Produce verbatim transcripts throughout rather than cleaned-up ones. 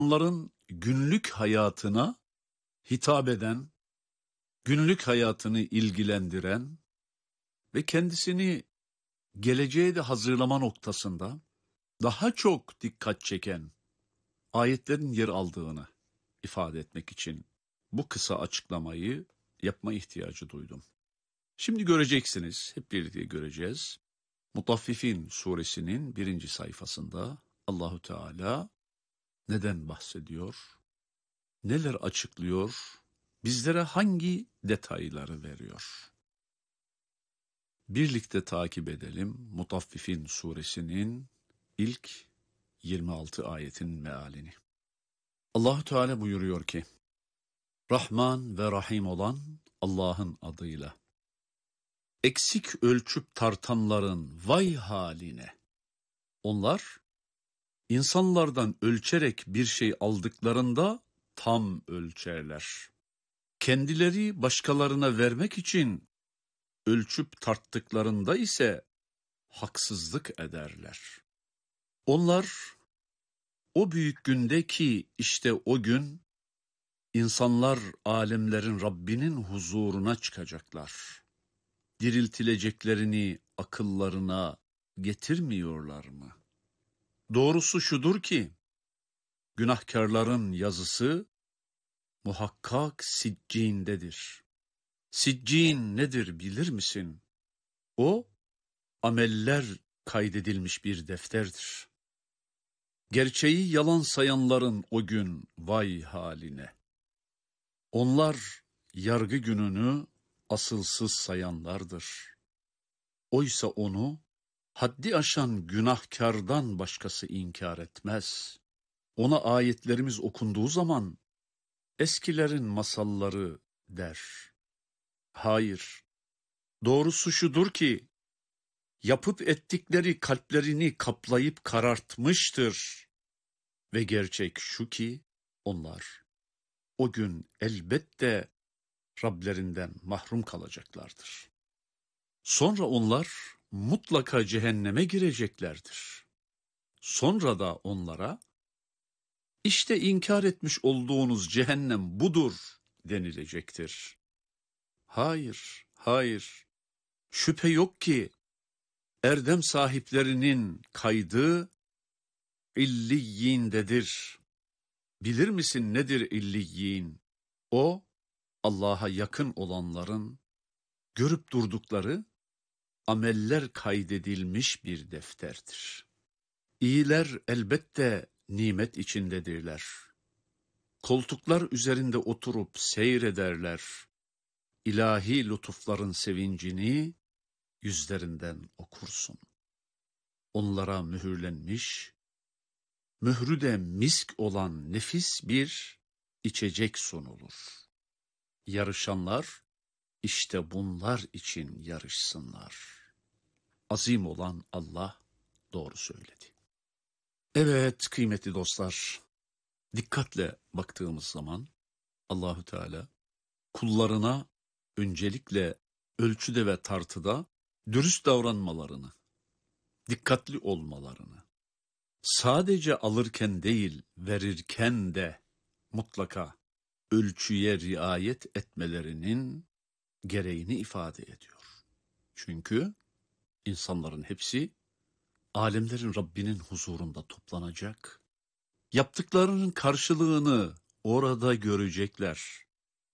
onların günlük hayatına hitap eden, günlük hayatını ilgilendiren ve kendisini geleceğe de hazırlama noktasında daha çok dikkat çeken ayetlerin yer aldığını ifade etmek için bu kısa açıklamayı yapma ihtiyacı duydum. Şimdi göreceksiniz, hep birlikte göreceğiz. Mutaffifin suresinin birinci sayfasında Allahu Teala neden bahsediyor, neler açıklıyor, bizlere hangi detayları veriyor? Birlikte takip edelim Mutaffifin suresinin ilk yirmi altı ayetin mealini. Allahu Teala buyuruyor ki, Rahman ve Rahim olan Allah'ın adıyla. Eksik ölçüp tartanların vay haline. Onlar, insanlardan ölçerek bir şey aldıklarında tam ölçerler. Kendileri başkalarına vermek için ölçüp tarttıklarında ise haksızlık ederler. Onlar, o büyük günde ki işte o gün, insanlar alemlerin Rabbinin huzuruna çıkacaklar. Diriltileceklerini akıllarına getirmiyorlar mı? Doğrusu şudur ki, günahkarların yazısı muhakkak siccindedir. Siccin nedir bilir misin? O, ameller kaydedilmiş bir defterdir. Gerçeği yalan sayanların o gün vay haline. Onlar yargı gününü asılsız sayanlardır. Oysa onu haddi aşan günahkardan başkası inkar etmez. Ona ayetlerimiz okunduğu zaman eskilerin masalları der. Hayır, doğrusu şudur ki yapıp ettikleri kalplerini kaplayıp karartmıştır. Ve gerçek şu ki onlar o gün elbette Rablerinden mahrum kalacaklardır. Sonra onlar mutlaka cehenneme gireceklerdir. Sonra da onlara işte inkar etmiş olduğunuz cehennem budur denilecektir. Hayır, hayır, şüphe yok ki erdem sahiplerinin kaydı illiyindedir. Bilir misin nedir illiyin? O, Allah'a yakın olanların görüp durdukları ameller kaydedilmiş bir defterdir. İyiler elbette nimet içindedirler. Koltuklar üzerinde oturup seyrederler. İlahi lütufların sevincini yüzlerinden okursun. Onlara mühürlenmiş, mührü de misk olan nefis bir içecek sunulur. Yarışanlar işte bunlar için yarışsınlar. Azim olan Allah doğru söyledi. Evet kıymetli dostlar, dikkatle baktığımız zaman Allahü Teala kullarına öncelikle ölçüde ve tartıda dürüst davranmalarını, dikkatli olmalarını, sadece alırken değil verirken de mutlaka ölçüye riayet etmelerinin gereğini ifade ediyor. Çünkü insanların hepsi alemlerin Rabbinin huzurunda toplanacak. Yaptıklarının karşılığını orada görecekler.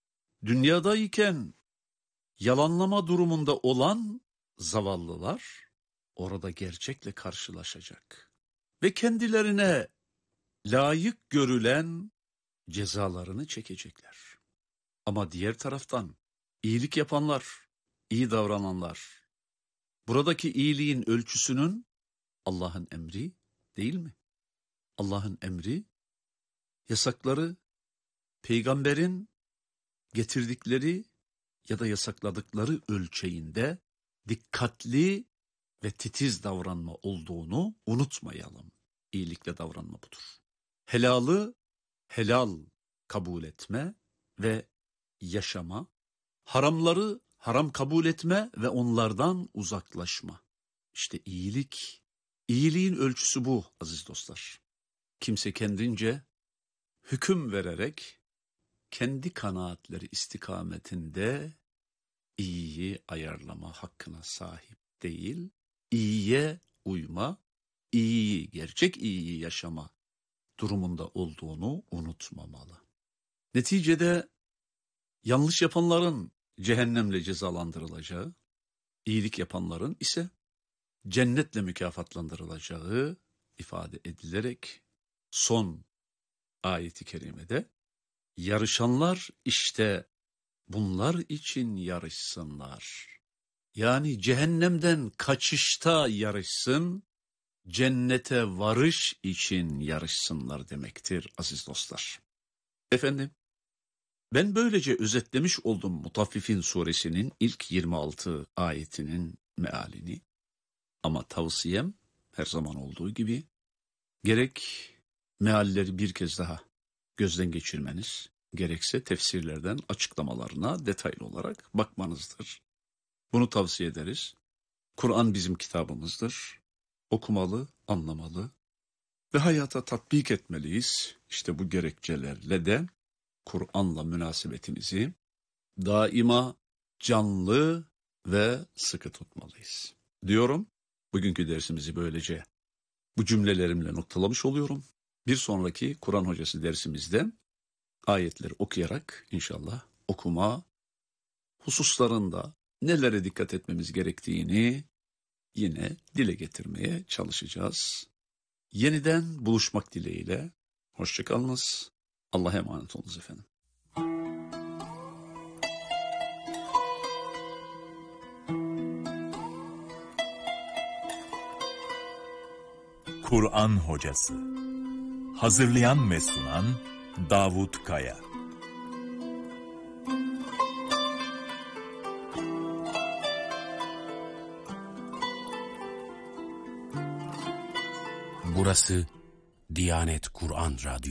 Dünyadayken yalanlama durumunda olan zavallılar orada gerçekle karşılaşacak. Ve kendilerine layık görülen cezalarını çekecekler. Ama diğer taraftan iyilik yapanlar, iyi davrananlar, buradaki iyiliğin ölçüsünün Allah'ın emri değil mi? Allah'ın emri, yasakları, peygamberin getirdikleri ya da yasakladıkları ölçeğinde dikkatli ve titiz davranma olduğunu unutmayalım. İyilikle davranma budur. Helalı helal kabul etme ve yaşama, haramları haram kabul etme ve onlardan uzaklaşma. İşte iyilik, iyiliğin ölçüsü bu aziz dostlar. Kimse kendince hüküm vererek kendi kanaatleri istikametinde iyiyi ayarlama hakkına sahip değil, iyiye uyma, iyiyi, gerçek iyiyi yaşama durumunda olduğunu unutmamalı. Neticede yanlış yapanların cehennemle cezalandırılacağı, iyilik yapanların ise cennetle mükafatlandırılacağı ifade edilerek son ayeti kerimede yarışanlar işte bunlar için yarışsınlar. Yani cehennemden kaçışta yarışsın, cennete varış için yarışsınlar demektir aziz dostlar. Efendim, ben böylece özetlemiş oldum Mutaffifin suresinin ilk yirmi altı ayetinin mealini. Ama tavsiyem her zaman olduğu gibi gerek mealleri bir kez daha gözden geçirmeniz, gerekse tefsirlerden açıklamalarına detaylı olarak bakmanızdır. Bunu tavsiye ederiz. Kur'an bizim kitabımızdır. Okumalı, anlamalı ve hayata tatbik etmeliyiz. İşte bu gerekçelerle de Kur'an'la münasebetimizi daima canlı ve sıkı tutmalıyız diyorum. Bugünkü dersimizi böylece bu cümlelerimle noktalamış oluyorum. Bir sonraki Kur'an hocası dersimizde ayetleri okuyarak inşallah okuma hususlarında nelere dikkat etmemiz gerektiğini yine dile getirmeye çalışacağız. Yeniden buluşmak dileğiyle. Hoşça kalınız. Allah'a emanet olunuz efendim. Kur'an Hocası. Hazırlayan ve sunan Davut Kaya. Burası Diyanet Kur'an Radyo.